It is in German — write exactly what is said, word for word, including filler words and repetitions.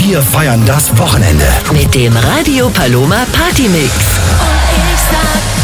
Wir feiern das Wochenende mit dem Radio Paloma Party Mix. Und ich sag